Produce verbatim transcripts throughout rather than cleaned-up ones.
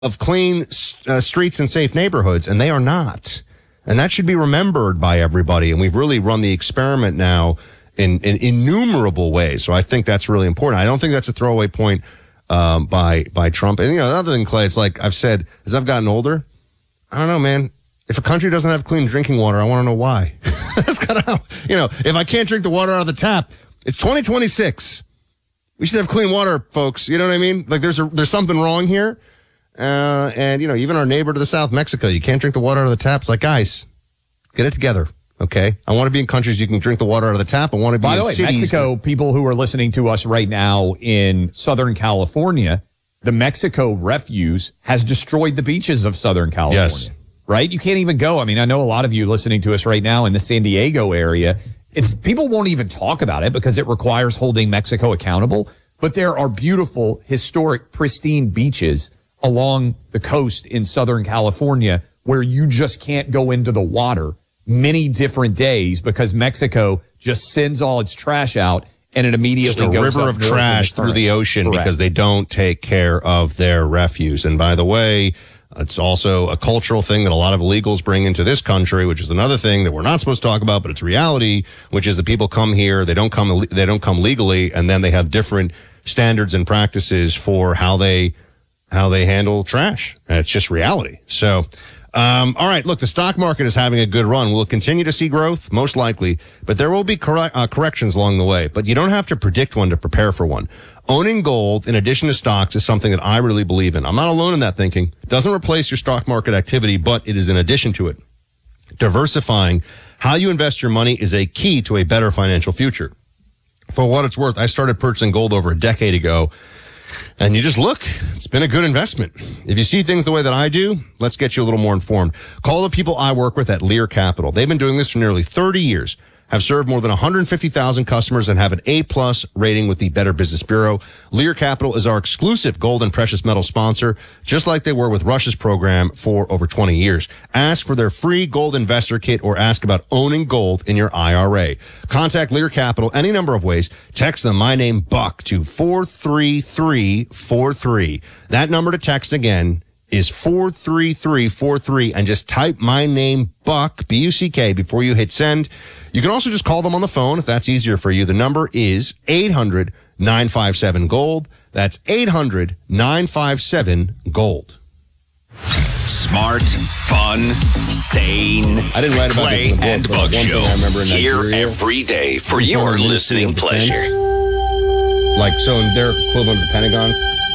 of clean uh, streets and safe neighborhoods, and they are not. And that should be remembered by everybody. And we've really run the experiment now in, in innumerable ways. So I think that's really important. I don't think that's a throwaway point um, by by Trump. And, you know, other than Clay, it's like I've said, as I've gotten older, I don't know, man. If a country doesn't have clean drinking water, I want to know why. That's kind of how, you know, if I can't drink the water out of the tap, it's twenty twenty-six. We should have clean water, folks. You know what I mean? Like there's a, there's something wrong here. Uh, and, you know, even our neighbor to the south, Mexico, you can't drink the water out of the tap. It's like, guys, get it together. Okay. I want to be in countries you can drink the water out of the tap. I want to be By in the way, cities. Mexico, people who are listening to us right now in Southern California, the Mexico refuse has destroyed the beaches of Southern California. Yes. Right? You can't even go. I mean, I know a lot of you listening to us right now in the San Diego area. It's people won't even talk about it because it requires holding Mexico accountable. But there are beautiful, historic, pristine beaches along the coast in Southern California where you just can't go into the water many different days because Mexico just sends all its trash out and it immediately just a goes river up of trash through the ocean Correct. Because they don't take care of their refuse. And by the way, it's also a cultural thing that a lot of illegals bring into this country, which is another thing that we're not supposed to talk about, but it's reality, which is that people come here, they don't come, they don't come legally, and then they have different standards and practices for how they, how they handle trash. It's just reality. So, um, all right, look, the stock market is having a good run. We'll continue to see growth, most likely, but there will be correct, uh, corrections along the way. But you don't have to predict one to prepare for one. Owning gold in addition to stocks is something that I really believe in. I'm not alone in that thinking. It doesn't replace your stock market activity, but it is in addition to it. Diversifying how you invest your money is a key to a better financial future. For what it's worth, I started purchasing gold over a decade ago. And you just look, it's been a good investment. If you see things the way that I do, let's get you a little more informed. Call the people I work with at Lear Capital. They've been doing this for nearly thirty years, have served more than one hundred fifty thousand customers, and have an A-plus rating with the Better Business Bureau. Lear Capital is our exclusive gold and precious metal sponsor, just like they were with Rush's program for over twenty years. Ask for their free gold investor kit or ask about owning gold in your I R A. Contact Lear Capital any number of ways. Text them my name Buck to four three three four three. That number to text again is four three three four three, and just type my name Buck, B U C K, before you hit send. You can also just call them on the phone if that's easier for you. The number is eight hundred nine five seven gold. That's eight hundred nine five seven gold. Smart, fun, sane. I didn't write about Clay this in the book, and but Buck one Show thing I remember in here Nigeria, every day for your listening pleasure. Like, so in their equivalent to the Pentagon.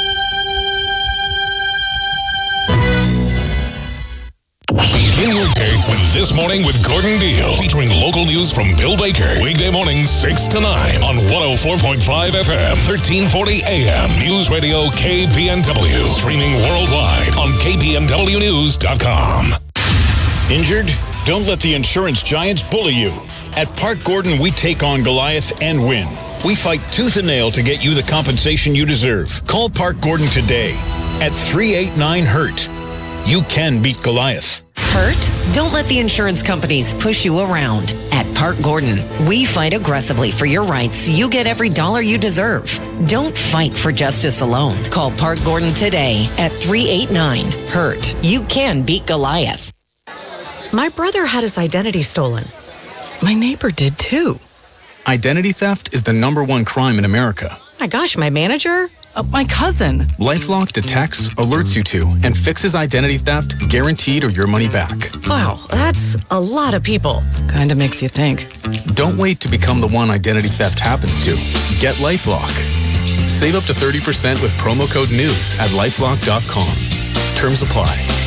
Begin your day with This Morning with Gordon Deal, featuring local news from Bill Baker. Weekday mornings six to nine on one oh four point five F M, thirteen forty A M. News Radio K B N W. Streaming worldwide on K B N W news dot com. Injured? Don't let the insurance giants bully you. At Park Gordon, we take on Goliath and win. We fight tooth and nail to get you the compensation you deserve. Call Park Gordon today at three eight nine hurt. You can beat Goliath. Hurt? Don't let the insurance companies push you around. At Park Gordon, we fight aggressively for your rights so you get every dollar you deserve. Don't fight for justice alone. Call Park Gordon today at three eight nine hurt. You can beat Goliath. My brother had his identity stolen. My neighbor did too. Identity theft is the number one crime in America. My gosh, my manager? Uh, my cousin. LifeLock detects, alerts you to, and fixes identity theft, guaranteed or your money back. Wow, that's a lot of people. Kind of makes you think. Don't wait to become the one identity theft happens to. Get LifeLock. Save up to thirty percent with promo code NEWS at lifelock dot com. Terms apply.